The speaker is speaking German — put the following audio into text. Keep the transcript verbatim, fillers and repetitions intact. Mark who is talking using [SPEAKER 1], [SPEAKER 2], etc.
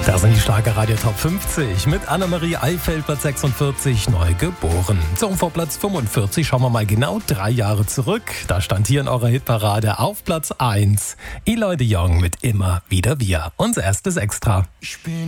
[SPEAKER 1] Das sind die Schlagerradio Top fünfzig mit Annemarie Eifeld, Platz sechsundvierzig, neu geboren. So, vor Platz fünfundvierzig schauen wir mal genau drei Jahre zurück. Da stand hier in eurer Hitparade auf Platz eins Eloy de Jong mit Immer wieder wir. Unser erstes Extra.
[SPEAKER 2] Ich bin